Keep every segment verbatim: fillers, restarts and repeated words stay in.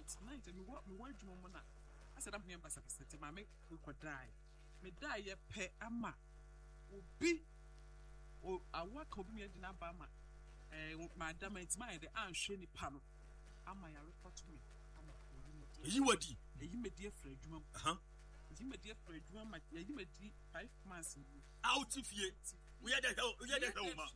tonight me what me want you mona I said I'm here by secretary ma me we die me die ye pe ama obi o awa ka obi me di na ba ma eh madam it's my the anhwe ni pa no ama ya report me ama eyi wadi eyi me die fra adwuma aha eyi me die fra adwuma ma eyi me di five months out fie we had the hell we had the hell ma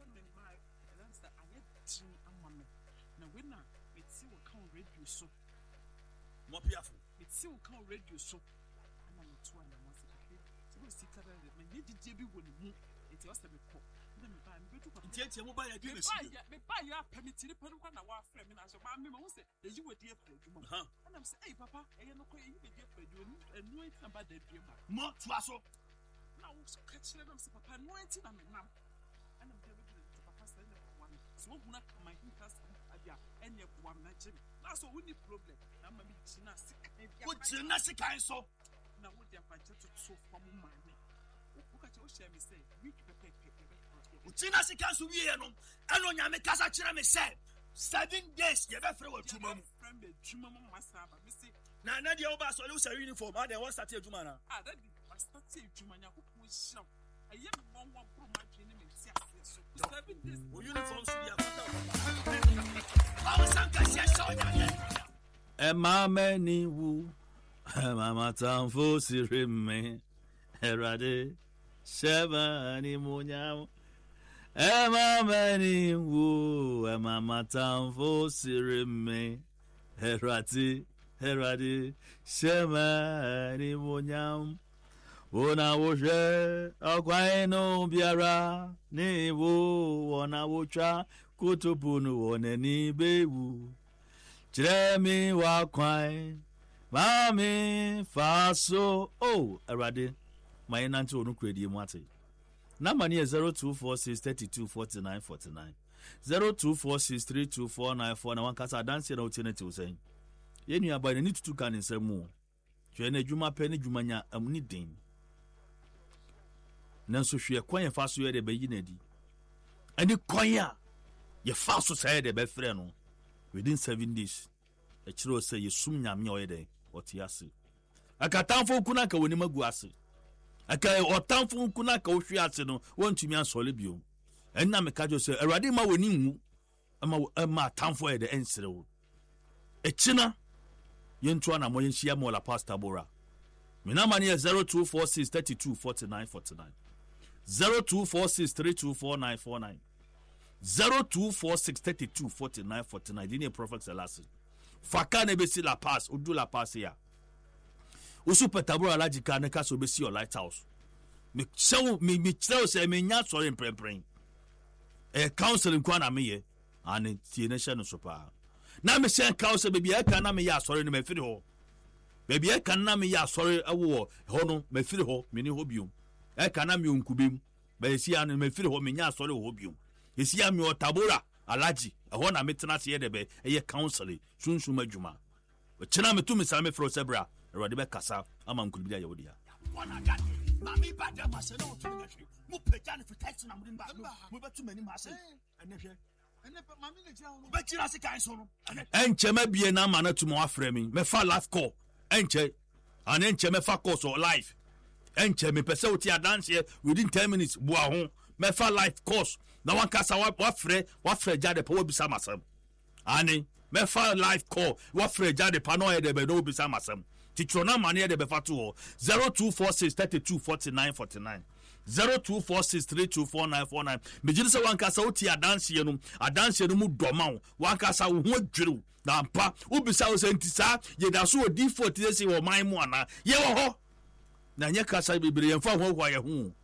na when na me see we can radio so mo piafo me see we can radio so ana me to ana mo say so we see kada me need die bi woni mu enti o se me ko na me ba me betu papa tie tie mo ba ya di na si me ba ya permit ni panu kwa na wa frɛ me na so ba me mo say eyi wodi e fra adwuma ha ana me say eh papa eh no ko eyi be die fra adwuma enu enti na ba da adwuma mo to aso na wo so ka kire na me say papa enu enti na me nam ana me be be papa say na one so wo na my interest adia enya buam na gym na so we need problem na ma me gina sika wo gina sika so na wo dia budget to so for mo mane wo ka che wo share me say week pepe pepe wo gina sika so wie no eno nya me kasa kire me say seven days ye be frɛ wa tuma mu frɛ me tuma mu masaba me say na na dia wo ba so le wo say uniform ha dey won start tuma na ah that be start tuma nya ko ko sham aye me won won pro ma dwene me tia so seven days wo uniform so dia kwata ba sanka sia so nya e mama ni wu mama tanfo sirime erade sheba ni munyam e mama ni wu e mama tanfo sirime erade erade sheba ni munyam ona wo hwe akwan no biara ni wo ona wo twa kutubunu wonani bewu Jeremy wa kwan mami faso oh erade my nanti onu kredi mu ate number ni zero two four six three two four nine four nine zero two four six three two four nine four na wan kasa dance na alternative say ye nua ba ni tutu kan nsemu hwe na adwuma pe na adwuma nya amni din nanso hwe kwan faso ye de bayi na di ani kwan a ye faso say de be frɛ no within seven days a chiro say ye sum nyame oyede otiase akatamfo kuna ka woni magu ase aka otamfo kuna ka ohwi ase no wontumi ansole bio enna me ka jo say awurade ma woni nwu ama ma atamfo oyede enserewo echina yentu ana mo yenhia mo la pastor bora mina mani zero two four six three two four nine four nine zero two four six three two four nine four nine zero two four six three two four nine four nine dini prophet Selassie faka na besi la pass odu la pass ya usu petabura lagika na kaso besi your lighthouse me show me me tell say me nya sorry prempren e counseling kwa na me ye ani tie na hye no so pa na me say counsel baby e kan na me ya sorry no me firi ho baby e kan na me ya sorry awo ho no me firi ho me ni ho biom e kan na me onkubem ba si anu me firi ho me nya sorry ho biom esi ami otabora alaji ehọ na metena se yedebe eye counseling sunsun adwuma chena metu me same fro sebra erode be kasa ama nkulu bia yewodi ya wana gade mami bada mase na otu na hwe mu peja ne protection na mu ba mu betu mani ma se ene hwe ene mami le jira ho be jira se kan so no enche ma bie na ma na tu mo afre mi me fa life call enche an enche me fa call so life enche me pese oti adanse within ten minutes bua ho me fa life course na wan kasa wa frɛ wa frɛ jade pa wo bisa masam ani me fa live call wa frɛ jade pa no e de be no bisa masam titro na mane e de be fa to zero two four six three two four nine four nine zero two four six three two four nine four nine me jiri se wan kasa oti adanse no adanse no mu doma wo wan kasa wo ho adwiri na mpa wo bisa wo se ntisa ye da so odi forty say wo man mu ana ye wo ho na nye kasa bibire ye fa ho ho ye ho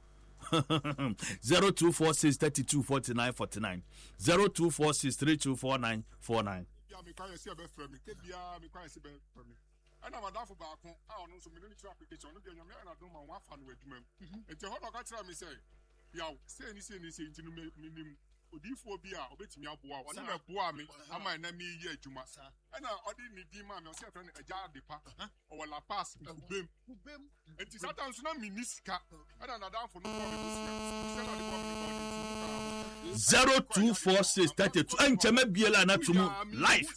zero two four six three two four nine four nine zero two four six three two four nine four nine. Yeah, me cry see be friend me. Kebia me cry see be friend me. And I'm a for back on. I don't know so me no try application. No be nyame na do ma one fan with adwuma. Enti ho do ka tira me say, "Ya, say ni say ni say ntinu me nim odifo bi a obetimi aboa wo na me boa me ama na me yi adwuma." Ana odi ni di ma me o say friend eja de pa. O wala pass ubem. Ubem. Enti satan so na minisika. Ana na dan for no for me go see. Say na the one me zero two four six thirty two and cheme biela na tumu live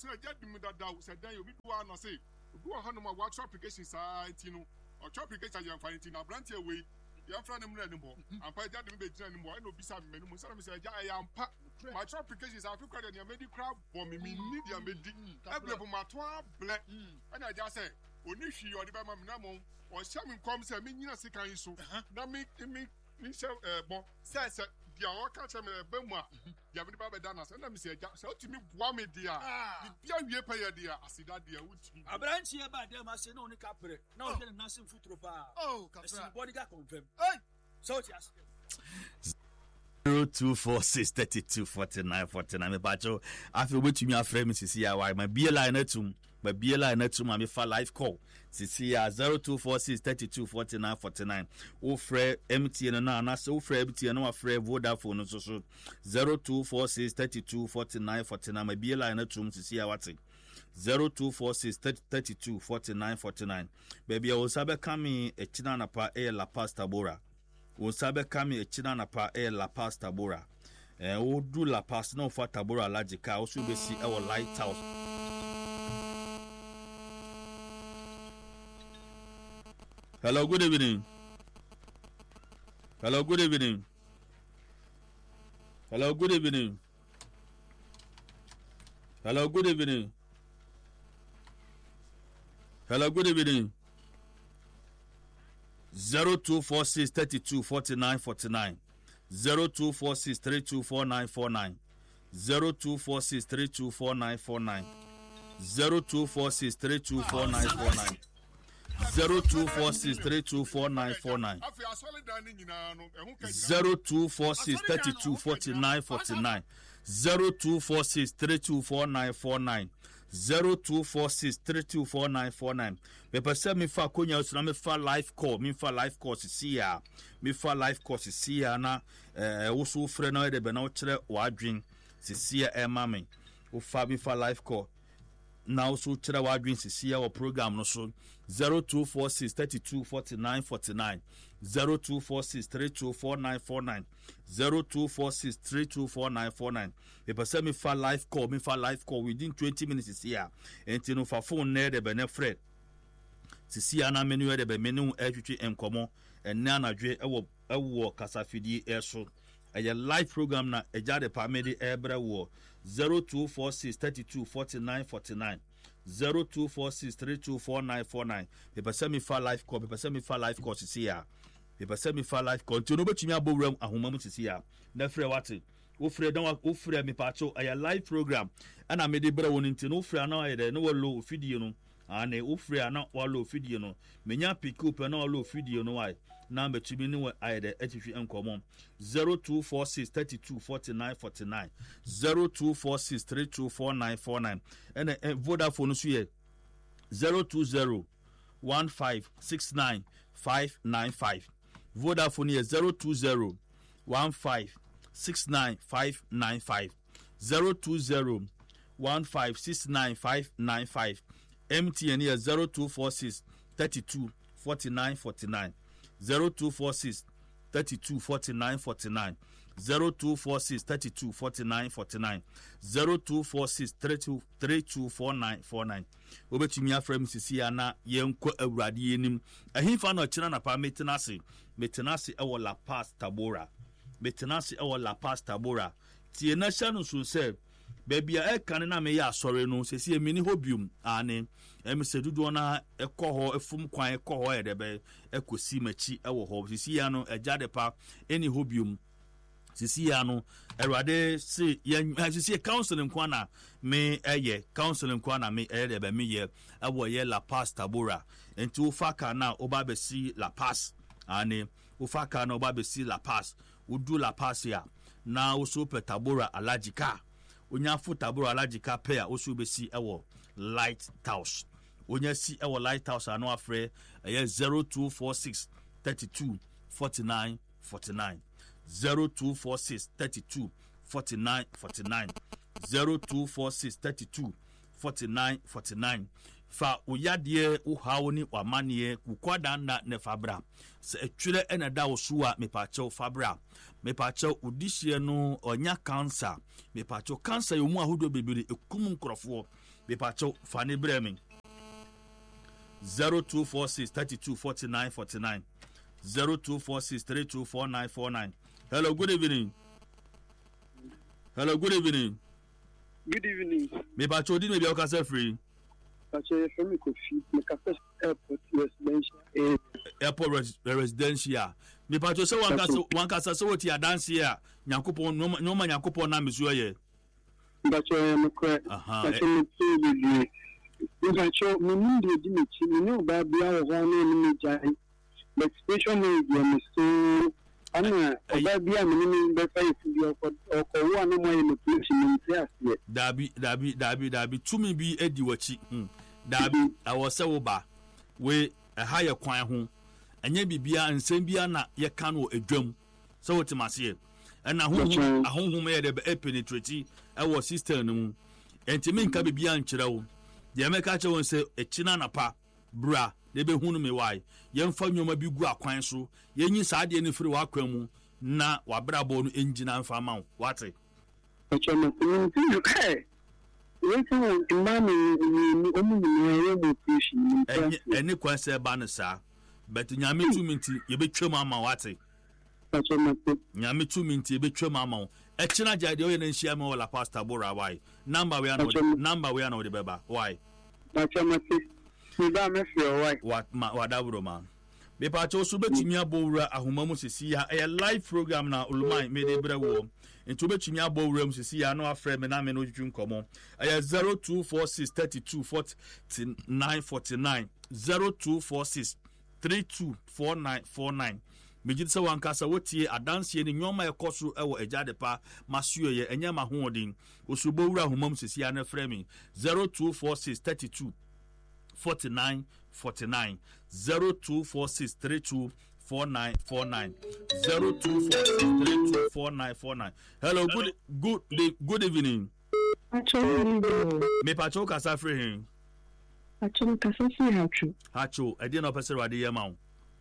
do a hanuma watch application site you know or application you find it na brand away your friend them anymore and pa jade me be jina anymore no bisa me no say me say ja am pa my applications I feel quite the medical for me me need ya medi every for my to ble and I just say oni hwi odi ba ma me na mo o sha me kom say me nyina sika yin so na me me me say eh bo say say dia o ka che me ba mu a ya me ba be dana say na me say ja say otimi bua me dia bia wie pa ya dia asida dia utimi abranchi e ba dem ase na oni kapre na o de na sim futuro pa oh kapra body ga confirm hey so ti ase zero two four six three two four nine four nine me bacho afi obetumi afre me sisi ya why my B L I na tum my B L I na tum me fa live call sisi ya zero two four six three two four nine four nine o frɛ M T N na na so frɛ M T N na wa frɛ Vodafone so so zero two four six three two four nine four nine my B L I na tum sisi ya wate zero two four six three two four nine four nine baby o sabe kami e china na pa e La Paz Tabora o sabe kami e china na pa e La Paz Tabora eh o du La Paz no fa Tabora lagika o so be si e wo lighthouse. Hello, good evening. Hello, good evening. Hello, good evening. Hello, good evening. Hello, good evening. zero two four six three two four nine four nine zero two four six three two four nine four nine zero two four six three two four nine four nine zero two four six three two four nine four nine zero two four six three two four nine four nine zero two four six thirty two forty nine forty nine zero two four six three two four nine four nine zero two four six three two four nine four nine. Me pese me fa konya usuna me fa live call me fa live call sisi ya me fa live call sisi ya na eh wo so frɛ na de be na wo kyerɛ wadwen sisi ya e ma me wo fa me fa live call na wo so kyerɛ wadwen sisi ya wo program no so zero two four six three two four nine four nine zero two four six three two four nine four nine zero two four six three two four nine four nine. The person me fa live call me fa live call within twenty minutes is here. And no fa phone ne de be ne fred. Sisi ana menu de be menu etwetwe enkomo and na anadwe ewo ewo kasafidi eso. A live program na eja de pamedi ebra wo zero two four six three two four nine four nine zero two four six three two four nine four nine. The person me fa live call, the person me fa live call sisi ya. If I send me for life continue but me abo ram ahoma mutisi ya na frɛ wate wo frɛ dan wo frɛ me pacho aya live program ana me de bra woni nti no frɛ na ayɛ no wo low video no ana wo frɛ na wo low video no menya pick up na wo low video no why na betumi ni wo ayɛ de atihwi enkomo zero two four six three two four nine four nine zero two four six three two four nine four nine and Vodafone so ye zero two zero one five six nine five nine five Vodafone is zero two zero one five six nine five nine five zero two zero one five six nine five nine five M T N is zero two four six thirty two forty nine forty nine zero two four six thirty two forty nine forty nine zero two four six thirty two forty nine forty nine zero two four six three two three two four nine four nine. Obetumi afrɛ m sisi ana yenko awurade yenim ahimfa na ɔkyena na pa metenase metenase ɛwɔ La Paz Tabora metenase ɛwɔ La Paz Tabora tie na hya no so sɛ baabi a ɛka na me yɛ asɔre no sisi emi ni hobium ane ɛmi sɛ dodoɔ na ɛkɔ hɔ efum kwan ɛkɔ hɔ ɛde bɛ ɛkɔsi machi ɛwɔ hɔ sisi ya no ɛgya de pa ɛni hobium sisi ya no erade se yan sisi counseling kwana me eye counseling kwana me eye be me ye awo ye La Paz Tabora enti ufaka na oba be si La Paz ane ufaka na oba be si La Paz udu La Paz ya na uso pe Tabora alajika onya fu Tabora alajika pe ya uso be si ewo Lighthouse onya si ewo Lighthouse ano afre eye zero two four six three two forty nine forty nine zero two four six thirty two forty nine forty nine zero two four six thirty two forty nine forty nine fa uyadie uhawo ni wamanie kukwada na ne fabra se etwire ena da osua mepacho fabra mepacho udishie no onya cancer mepacho cancer yomu ahodo bebiri ekum nkrofo mepacho fane bremi zero two four six three two four nine four nine zero two four six three two four nine four nine. Hello, good evening. Hello, good evening. Good evening. Me pacho di me bi okase free. Pacho from me Kofi, me cafe airport residential. Airport res, residential. Me pacho se wan kasa wan kasa se woti adanse a Nyankopon no no ma Nyankopon na mesuo ye. Pacho me kra. Aha. Pacho me tell you. Pacho me ndi di me chi me no ba bia wo ho na me jai. But special media me so ana oba bia me ni be fa ifu oko oko wo na mo ye me push me ntia ase. Dabi dabi dabi dabi tumi bi edi wachi. Hmm. Dabi awose wo ba we ha ye kwan ho. Anya bibia nsem bia na ye ka no edwam. So wotimase ye. Ena ho ahonhom ye de be penetrate e wo system no mu. Entimi nka bibia nkyerɛ wo. De emeka che won se echina na pa bra de be hunu me wai yemfa nwoma bi gu akwan so yenyi saade ne firi wakwan mu na wabra bo no engina mfa ma wo wate Pacho me tell hey Wait on imani ni omu ni ye mo push ni. Eni kwan se ba no sa but nyame two minti ye betwam ama wate Pacho me nyame two minti ye betwam ama wo echina jade o ye na nhia me wala pastor bora why number we are no number we are no de beba why Pacho me mi ba me feel why what ma wadabro ma be pa cho so betumi abowura ahoma mu sisi ya e live program na oluman me de brewo nti betumi abowura mu sisi ya no afre me na me no dwun komo e zero two four six three two four nine four nine zero two four six three two four nine four nine Mijit se wankasa wotie adanse ni nyoma ekoso ewo ejade pa masuo ye enye ma hoodin osubowura ahoma mu sisi ya na frame zero two four six three two four nine four nine zero two four six three two four nine four nine zero two four six three two four nine four nine. Hello, good good good evening. Actually, Me pacho kasa free him. actually, kasa si hachu. Hacho, I didn't know person wadi yema.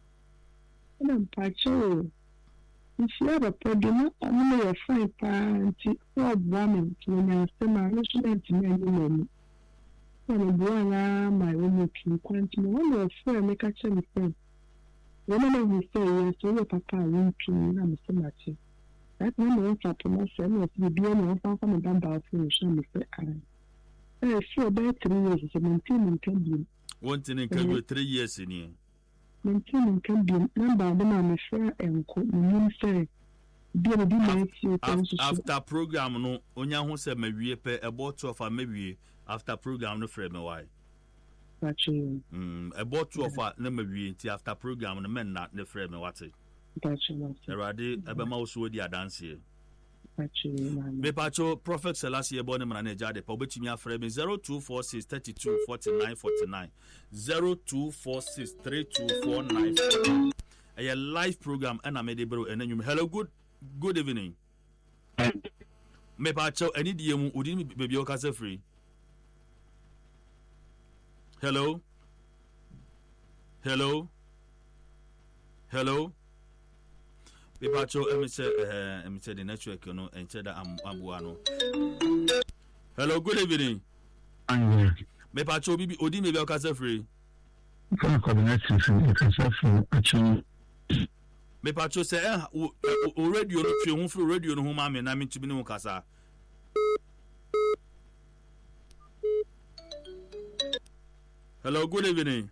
Na pacho. If you have a problem, I'm your friend party or woman to when I say my husband to me. When I my own king, quantity, one of friend make a change friend. When I will say yes, so your papa won't to me, I'm so much. That one wants to myself, was the being of some from a bamboo for show me for I. I feel about three years is a maintaining can be. One thing can be three years in here. Maintaining can be number of them I'm sure and could mean say. Be a bit after program no, onya ho se mawie pe about twelve a mawie after program no frame why. Actually, mm about twelve a na mawie ti after program no men na ne frame what. actually, Erade ebema oso di adanse. actually, Me pacho Prophet Selassie e bone mana na jade pa obetimi afre me zero two four six three two four nine four nine zero two four six three two four nine four nine. A live program and I made a bro and then you hello good good evening. Me pacho any D M udin baby okase free. Hello. Hello. Hello. Me pacho emi say eh emi say the network you know and say that I'm abuano. Hello, good evening. Me pacho bibi udin baby okase free. For coordinating from okase free actually Me pacho say eh o radio no twe hu fro radio no hu ma me na me ntimi ne kasa. Hello, good evening.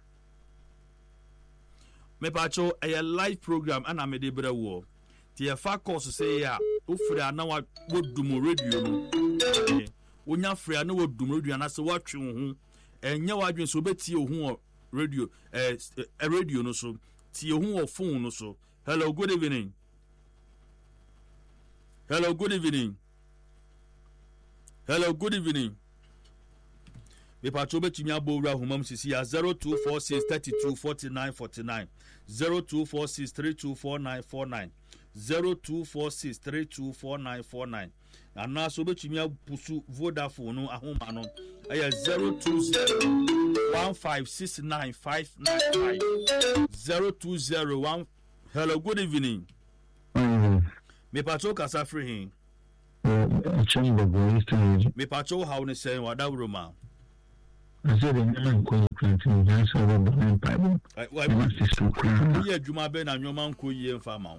Me pacho a live program and I'm de bra wo. Ti e fa course say ya o fre na wa wodum radio no. Onya fre na wodum radio na se watwe hu. Enye wadwen so beti hu radio eh radio no so. Ti hu phone no so. Hello, good evening. Hello, good evening. Hello, good evening. Me pacho betimi abowura humam sisi ya zero two four six three two four nine four nine zero two four six three two four nine four nine zero two four six three two four nine four nine ana so betimi apusu Vodafone no ahoma no aya zero two zero one one five six nine five nine five zero two zero one. Hello, good evening. Me patrol kasa free him. Me patrol how ne say wada roma. I said in the quality that's all the Bible. Why we are Juma Ben and your man ko ye farmer.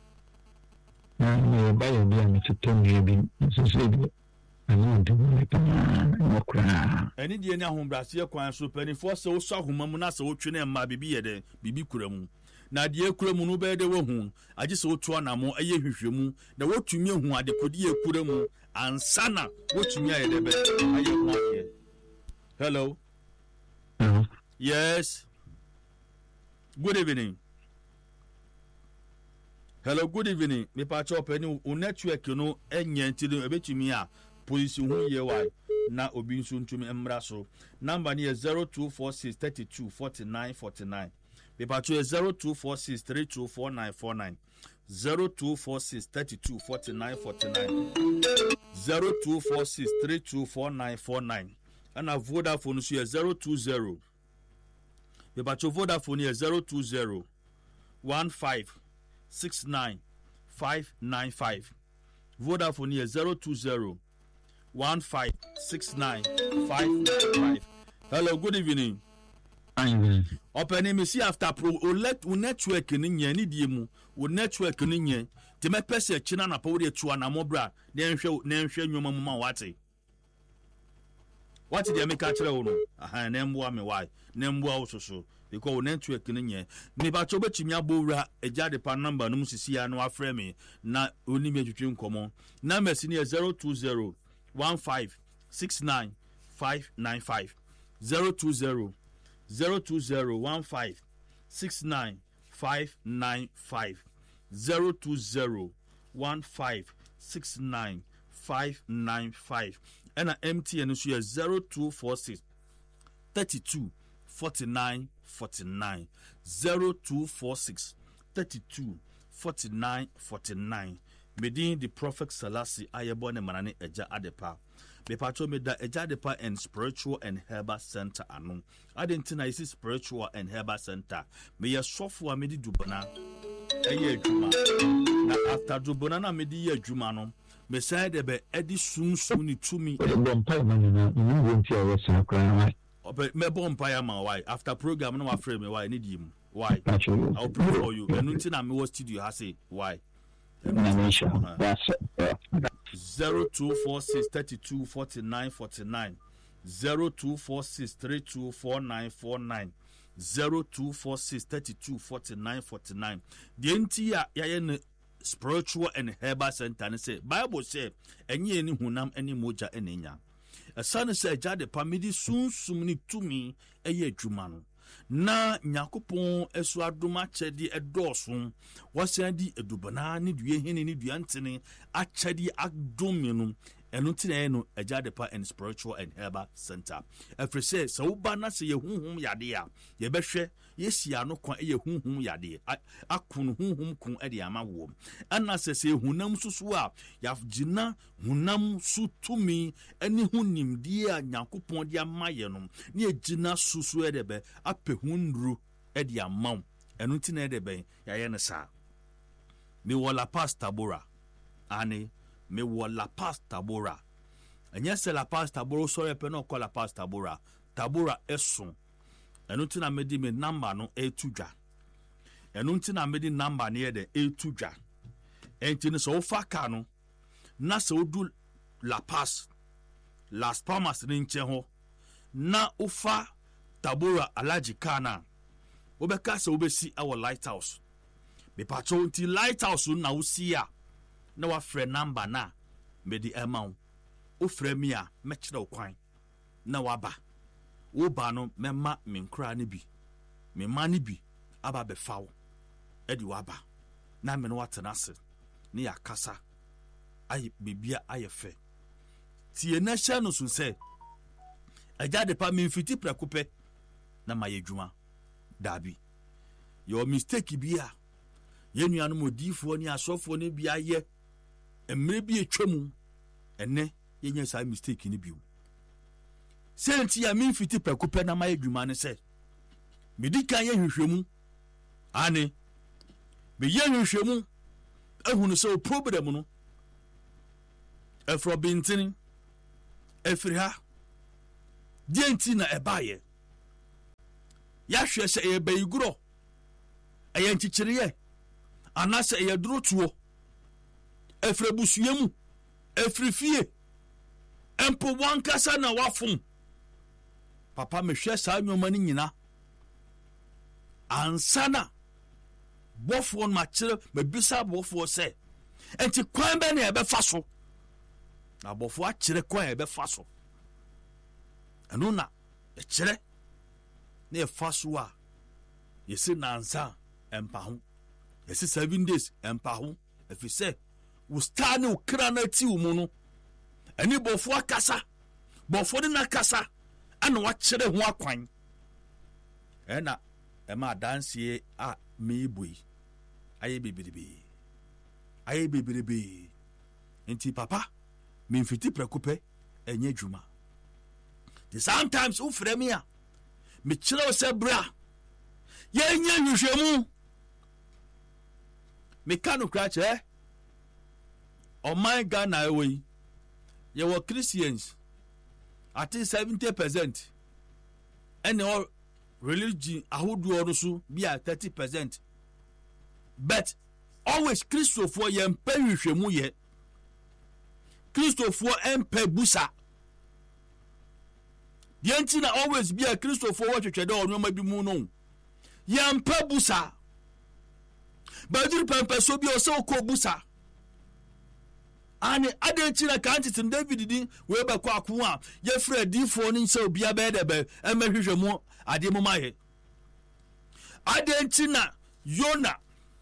Na ba ye bia me tetem ye bi so say bi ana de me pa na kura. Eni de nya hombrase kwan so penifo se wo so ahoma mu na se wo twene ma bibi ye de bibi kura mu. Na de ekura mu no be de wo hu age se wo to anamo eye hwehwemu na wo tumi hu ade kodi ekura mu ansana wo tumi aye de be aye hu ade. Hello. Hello. Yes. Good evening. Hello, good evening. Me pa chop any o network no enye ntiri ebetumi a police hu ye why na obi nso ntumi emmra so. Number ni zero two four six three two four nine four nine. Me pa chop zero two four six three two four nine four nine. zero two four six three two four nine four nine. zero two four six three two four nine four nine. And a Vodafone so zero two zero. Me pa chop Vodafone zero two zero one five six nine five nine five. Vodafone here zero two zero one five six nine five nine five. Hello, good evening. Evening. Open me see after pro o let o network ni nya ni die mu o network ni nya te me pese china na power etu ana mobra na nhwe na nhwe nwoma mu ma wate. What did you make a chere wo no? Aha na mboa me why? Na mboa wo soso. Because network ni nye me ba chobe chimi abowura eja de pa number no musisi ya no afre me na oni me twetwe nkomo number si ni zero two zero one five six nine five nine five zero two zero zero two zero one five six nine five nine five zero two zero one five six nine five nine five and a M T N so zero two four six thirty-two forty-nine forty-nine zero two four six thirty-two forty-nine forty-nine. Medin the Prophet Selassie ayebone manane eja adepa. Me patro me da eja adepa and spiritual and herbal center anu. Adentina is spiritual and herbal center. Me ye sofo me di dubona. Eye adwuma. Na after dubona na me di ye adwuma no. Me say de be edi sunsun ni tumi. Bompa man na no won't ya wasa kra. Me bompa ma why after program no afraid me why need him. Why? I'll pray for you. And until I'm in studio, I say why. Zero two four six thirty two forty nine forty nine. Zero two four six three two four nine four nine. Zero two four six thirty two forty nine forty nine. The entire ya spiritual and herbal center and say Bible say enye ni hunam any moja enenya. A son say jade pamidi soon sumni to me a ye jumano. Na nyakopon esu adoma chedi edosun wasandi edubana ni due hini ni duantene achedi adomenu enu tine no ejadepa and spiritual and herbal center efre say so uba na se ye hunhum yade a ye behwe yesi ano kwa ye hunhum yade akunu hunhum kun ede amawo ana se se hunam susu a yafgina hunam sutumi eni hunimdie a nyakopon de amaye no ne egina susu edebe apehunru ede amaw enu tine edebe yaye ne sa mi wala pastor bora ani me wo la paz tabora enye se la paz tabora so repe no call la paz tabora tabora esun enu ti na medi me number no etudwa enu ti na medi number ne de etudwa enti ne so fa ka no na se odu la paz las palmas ne nche ho na ufa tabora alaji kana obeka se obesi our lighthouse be patro nti lighthouse na usia na wa frɛ number na me di amount o frɛ mi a me kyerɛ o kwan na wa ba wo ba no me ma me nkra ne bi me ma ne bi aba be fawo e di wa ba na me no watena ase ne ya kasa ayi bibia aye fɛ tie na hye no so sɛ agya de pa me mfiti prekope na ma ye dwuma dabi your mistake bi a ye nuanu modifo ni asofo ne bia ye emre bi etwemu ene yenye sa mistake ni biu senti ya me mfiti preko pe na ma adwuma ne se me di kan ye hwehwemu ane me ye hwehwemu ehunu se o problem no efro bintini efiri ha die nti na ebaye ya hwe se e bayiguro eye nchichiriye anase eye drotuo efre busuyemu efri fie empo wankasa na wafum papa me hwe sa nwoma ni nyina ansana bofo ma kire mabisa bofo se enti kwan be na ebe fa so na bofo a kire kwan ebe fa so anu na e kire na e fa so a yesi nansa empa ho yesi seven days empa ho efi se wo star ne ukra na ti wo mu no ani bofo akasa bofo de na kasa ana wa kire ho akwan e na e ma dansie a me boy aye bebirebe aye bebirebe enti papa me mfiti prekope enye dwuma the sometimes u frame ya me kire se bra ye nya hwehwemu me kanu krache eh oh my God na ewe ye were Christians at seventy percent and all religion ahodo no so be at thirty percent but always Christopher ye mpa hwehwemu ye Christopher empa busa the antina always be a Christopher what twede onoma bi mu no ye mpa busa baduru pampa so bi o se ko busa ani adentina kantitin David din we ba kwa ko a ye fra difo ni se obi abedebe emahwehwemu ade mu maye adentina Yona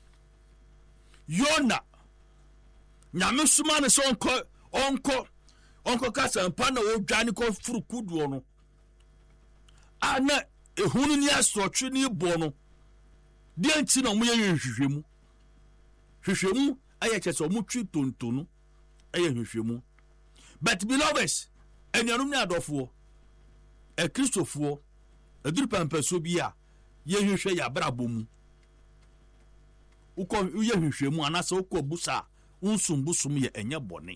Yona nyame suma ne so onko onko onko kasa mpa na wo dwane ko furu kuduo no ana ehunu ni asotwe ni bo no de anti na mo ye hwehwemu hwehwemu aye chese mo twi tontonu aye hwehwemu but beloveds enyanum ni adofo e kristofo eduru pampeso bi a ye hwehwe ya brabomu uko ye hwehwemu anase uko busa unsum ye enye bone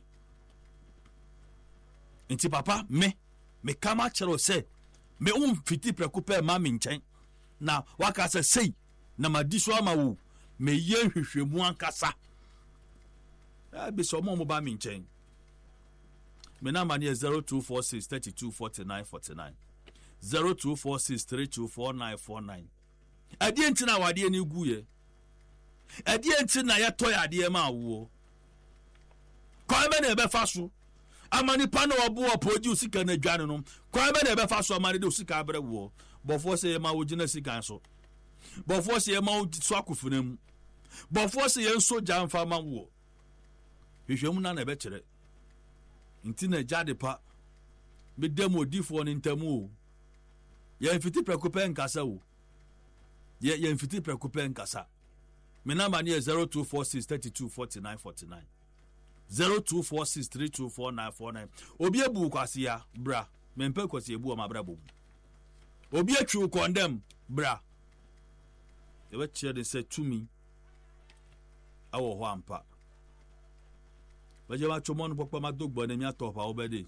enti papa me me kama chero se me um fiti prekope ma me nchen na waka se sei na madiso ama wo me ye hwehwemu ankasa abi so mo mo ba me nchen me na mani zero two four six three two four nine four nine zero two four six three two four nine four nine adi enti na wade ni guye adi enti na ye toy ade ma wo kwa be na be fa so amani pa na obo opoji usika na dwane no kwa be na be fa so amani de usika abre wo bofo se ma wo gina sika so bofo se ma wo so akofuna bofo se ye nso jamfa ma wo hwehwemu na na be kire nti na jade pa be demo difo ni ntamu ye mfiti prekope nkasa wo ye ye mfiti prekope nkasa me number ni zero two four six three two four nine four nine zero two four six three two four nine four nine obi ebu kwase ya bra me mpe kwase ebu o ma bra bom obi atwu condemn bra e we chere de say to me awo ho ampa baje ma chomo no papa ma dogbo na mi atopa obede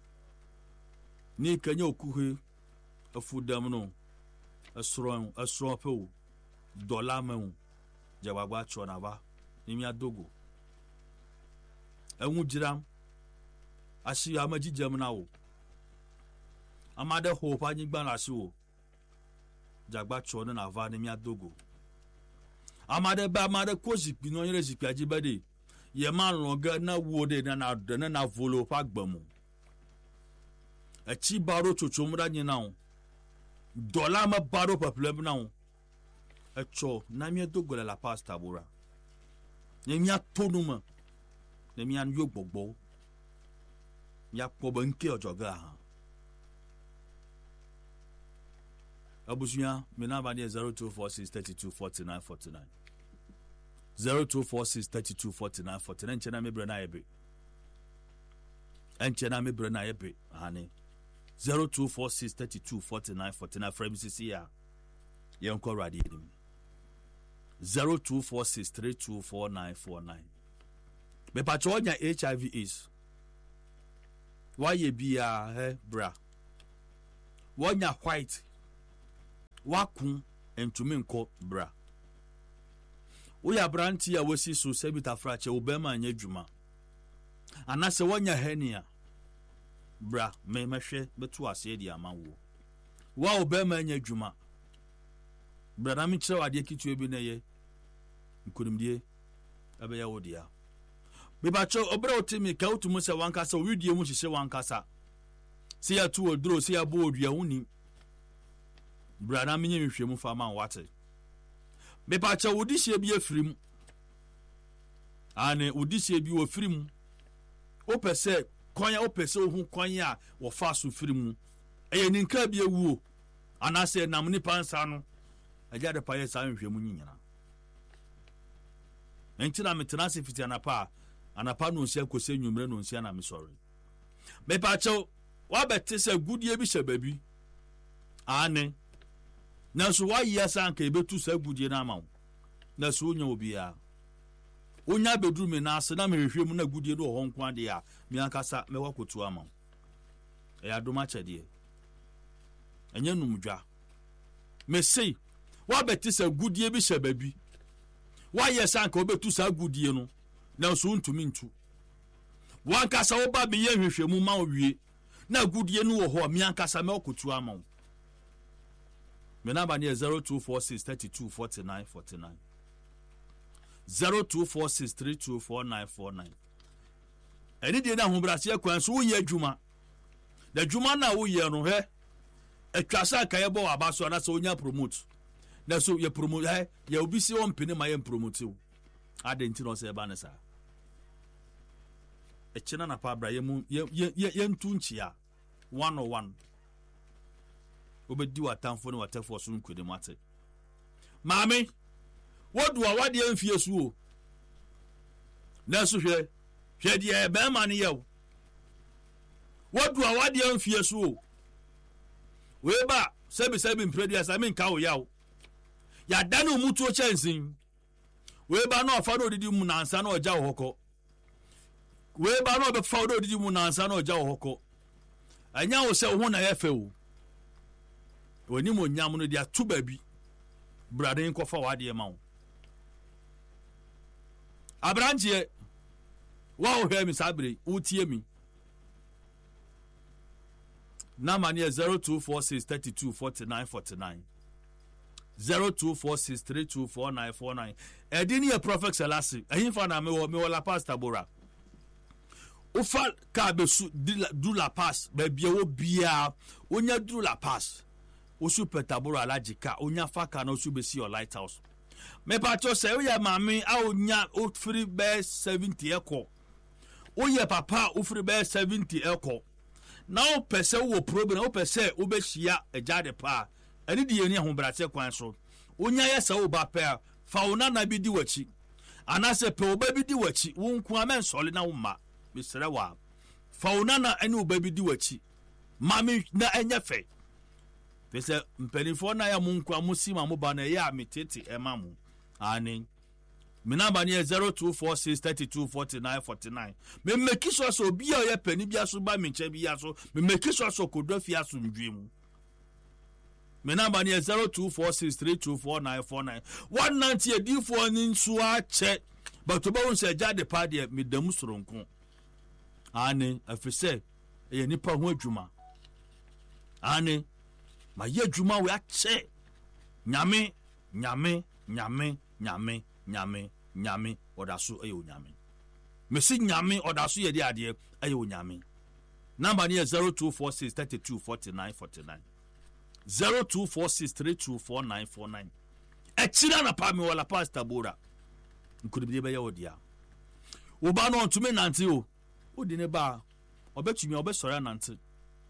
ni kanya okuhe afudam no asro asro pe dollar ma jabagba cho na ba ni mi adogo enwu jiram ashi amaji jam na wo amade hope anyi gba na shi wo jagba cho na va ni mi adogo amade ba amade ko zipi no yere zipi ajibade ye man longa na wo de na na na na volo pa gbamu e chi baro chochomra nyi na wo dollar ma baro problem na wo e cho na mi adogo la pasta bora ni mi atonuma ne mi an yogbogbo ya pobo nke ojoga ha abusuya me na ba ni zero two four six three two four nine four nine zero two four six three two four nine four nine nchena me bre na ebe nchena me bre na ebe hani zero two four six three two four nine four nine from C C A. Yanko Radium. zero two four six three two four nine four nine. Me patronya H I V is. Why ye be a he bra? Wanya white. Wakun and to me ko bra. We are branty a wasi so sebita frache obema nye juma. Anase wanya henia. Bra me mehwe betu ase di amawo. Wa obema nye juma. Bra na mi kire wade kitu ebi na ye. Nkunimdie abeya wodia. Me ba cho obra otimi ka otumu se wankasa widie mu hihye wankasa. Se ya tu oduro se ya bo odua wuni. Bra na mi nye hwehwemu fa ma wate. Me ba cho odihye bi afirim. Ane odihye bi ofirim. Opese kwanya opese ohun kwanya wo fa so firim. Eye ninka bi ewuo. Anase nam ni pansa no. Aja de paye sa nhwehwemu nyinyana. Entina metenase fiti anapa anapa no nsia kose nwumre no nsia na me sorry. Me pa cho wa bete se gudie bi hye babi. Ane. Na so wa yi asa anka ebetu sa gudie na amawo. Na so onya obi a. Onya bedru me na ase na me hwehwemu na gudie do ho nko ade a me ankasa me wakotu amawo. E adoma chede. Enye numdwa. Me sei wa bete se gudie bi hye babi. Wa yes anka obetu sa gudie no na so ntumi ntu wankasa wo ba be ye hwehwemu ma owie na gudie no wo ho mi ankasa me okotu ama wo me na ba ne zero two four six three two four nine four nine zero two four six three two four nine four nine eni de na hobrase akwan so wo ye adwuma da adwuma na wo ye no he atwasa ka ye bo aba so na so onya promote na so ye promote eh ye obi si on pene ma ye promote o adenti no se ba ne sa e chena na pa bra ye mu ye ye ye ntu nchia one oh one obedi watamfo ne watafo so nkwede mate maame wodu a wade amfie su o na so hwe hwe de e be ma ne ye o wodu a wade amfie su o we ba sebi sebi mpredias I mean ka o ya o ya danu mutuo chansin we ba no afa no didi mu nansa na oja hoko we ba no be fa no didi mu nansa na oja hoko anya wo se ho na yefe o woni mo nyam no dia tu babi brade nko fa wade ma wo abrantie wa o hwe mi sabre utie mi na manie zero two four six three two four nine four nine zero two four six three two four nine four nine edini e prophet Selassie ehin fa na me wo me wo la pastor bora ufa ka be su du la pass be bia wo bia onya du la pass o su petabora alajika onya fa ka na o su be see your lighthouse me pa cho se o ya mami a onya o free be seventy eko o ye papa o free be seventy eko na o pese wo problem o pese o be hia eja de pa ani di eni ho brate kwan so onya yesa wo ba pe fa ona na bi di wachi anase pe oba bi di wachi wo nku amen sole na wo ma misre wa fa ona na ani oba bi di wachi mami na enye fe pese mpenifo na ya munku amusi ma mo ba na ya ametete e ma mo ani me number ni zero two four six three two four nine four nine me make sure so bi o ye pani bia so ba me nche bia so me make sure so kodofi asumdwe mu. Me number ni zero two four six three two four nine four nine one ninety a d four ni nso a che but to ba won se ja de pa de me damu soronko ani afise e nipa ho adwuma ani ma ye adwuma we a che nyame nyame nyame nyame nyame nyame odaso ayo nyame me si nyame odaso ye de ade ayo nyame number ni zero two four six three two four nine four nine zero two four six three two four nine four nine echira na pa me wala pastor bora nkudibide be ya odia wo ba no ntumi nante o odi ne ba obetumi obesore nante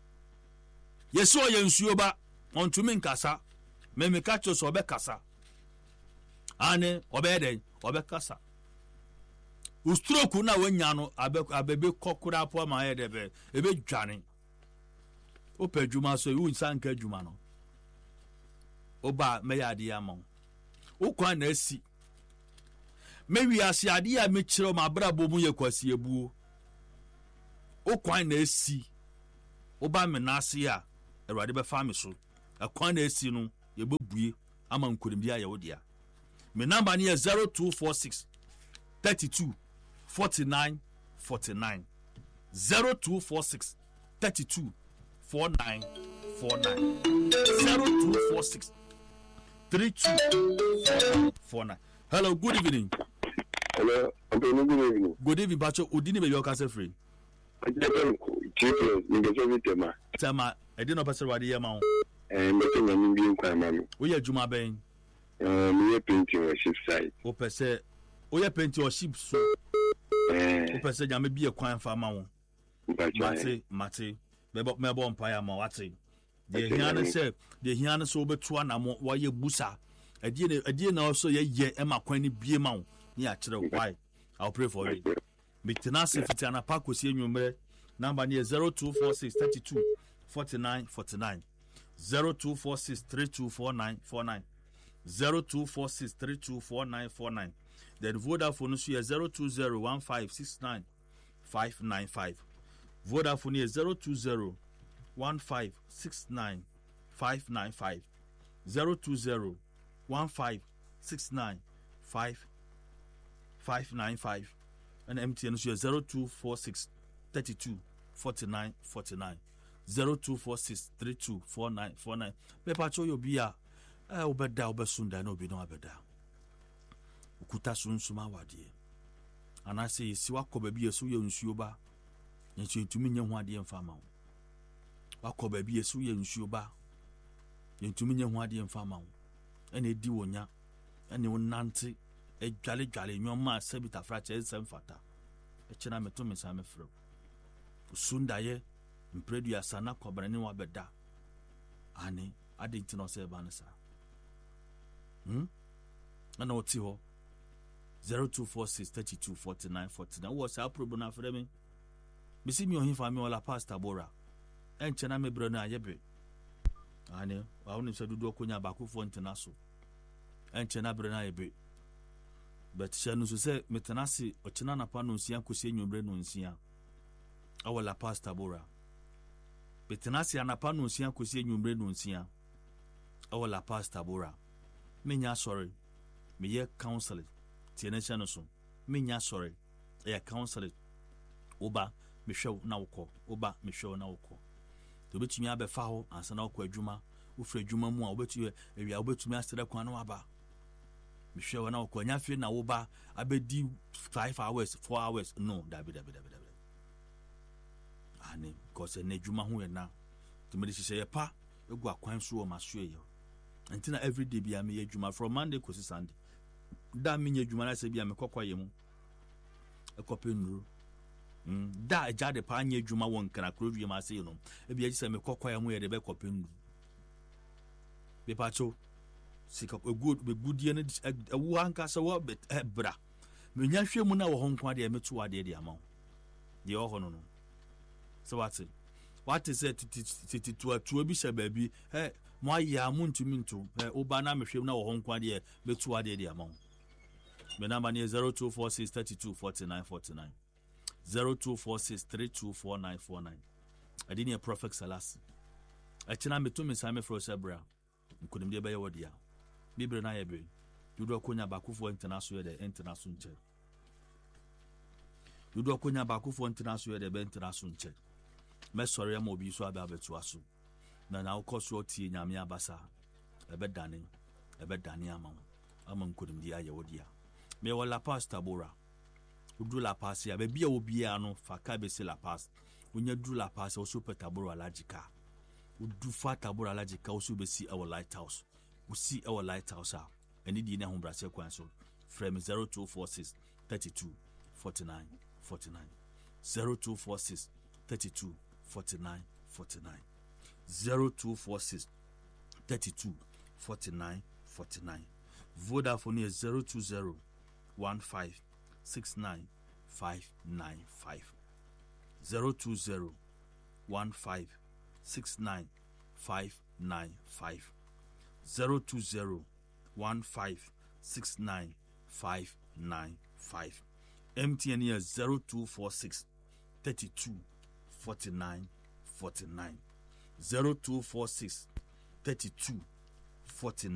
yeso ye nsuo ba ntumi nkasa me me ka cho so obekasa ane obeden obekasa ustroku na wanya no abebe kokura po ma ye debe ebe dwane opa adwuma so you nsanka adwuma no oba me ya ade ama wo kwan na asi me wi ase ade a me kire ma brabo mu ye kwasi ebuo wo kwan na asi oba me na ase a Awurade be fa me so akwan na asi no ye bebue ama nkorim dia ye wo dia me number ne zero two four six thirty-two forty-nine forty-nine zero two four six thirty-two forty-nine forty-nine zero two four six thirty-two forty-nine forty-nine. Hello, good evening. Hello, good evening. Good evening, Bacho. Udini be your case free. I just chief in the tema. Tema, I didn't know Pastor Wadi Yamau. And the thing I'm being quite mammy. We are Juma Bain. Um, we are painting a ship side. O per se, we are painting your ship so. O per se, ya may be a quiet farmer. Mate, Mate, Bebop Melbourne Empire Mawati. The Hiana said, the Hiana so between a more why busa. I didn't, I didn't also ye Emma Quenny be a mount. Yeah, why? I'll pray for you. Mitanasi Fitana Park was in your number near zero two four six thirty-two forty-nine forty-nine zero two four six three two four nine four nine zero two four six three two four nine four nine. Then Vodafone is here zero two zero one five six nine five nine five. Vodafone is zero two zero one five six nine five nine five zero two zero one five six nine five five nine five. And M T N is here zero two four six thirty-two forty-nine forty-nine zero two four six three two four nine four nine. Pepa cho yo biya eh obeda obesunda no bi no abeda ukuta sunsuma wadie anase si wakoba bi yesu ye nsuo ba nti ntumi nye ho ade mfa ma wo wakoba bi yesu ye nsuo ba ntumi nye ho ade mfa ma wo ene di wonya ene wonante edwale dwale nyoma sabita frache ensem fata echina meto mesa mefro sunda ye mpredu ya sana kobra ni wabeda ani ade ntino se ba nsa hm ana oti ho zero two four six thirty-two forty-nine forty-nine what's our problem na frame bisi mi ohin fa mi wala pastor bora enchena me bro na yebe ani wa woni se dudu okonya ba kofo ntena so enchena bro na yebe but shanu so se metenasi ochina na pa no nsia kosie nwumbre no nsia awala pastor bora metenasi anapa no nsia kosie nwumbre no nsia awala pastor bora menya sorry me ye counseling tiene chano so menya sorry e counseling oba me hwe na wokọ oba me hwe na wokọ to betumi abefa ho ansa na wokọ adwuma wo fra adwuma mu a wobetumi ewia wobetumi asere kwan na waba me hwe na wokọ nya fi na wo ba abedi five hours four hours no dabi dabi dabi dabi ani cause na adwuma ho ye na to me hye ye pa egu akwan so o maso ye antina every day bia me adwuma from Monday to Sunday da me adwuma na se bia me kokwa ye mu ekope nuru mm da ja de pa anya adwuma won kana krowie ma se no e bia se me kokwa ye mu ye de be kope nuru be pacho sika good be goodie na ewu anka se wo bet ebra me nya hwe mu na wo ho nkwa de me to ade de ama de o ho no no so what what is it titi to atu bi sha baabi eh mo aya mu ntumi ntu eh oba na me hwe mu na wo ho nkwa de me to ade de ama me number ni zero two four six thirty-two forty-nine forty-nine zero two four six three two four nine four nine adini a prophet salas achina me to me same fro sebra nkunim de be ye wodia bibre na ye be yudo akonya bakufo international de international nche yudo akonya bakufo international de be international nche me sorry am obi so aba betu aso na na ukoso tie nyame abasa ebe dane ebe dane ama ama nkunim de aye wodia me wala pastor bora udu la pass ya be bia obi ano fa ka be se la pass unya du la pass o so petaboro alagika udu fa taboro alagika o so be si our lighthouse we see our lighthouse ah and di na ho brase kwan so frame zero two four six thirty-two forty-nine forty-nine zero two four six thirty-two forty-nine forty-nine zero two four six thirty-two forty-nine forty-nine Vodafone is zero two zero one five six nine five nine five zero two zero one five six nine five nine five. zero two zero one five six nine five nine five. M T N is zero two four six thirty-two forty-nine forty-nine. zero two four six thirty-two forty-nine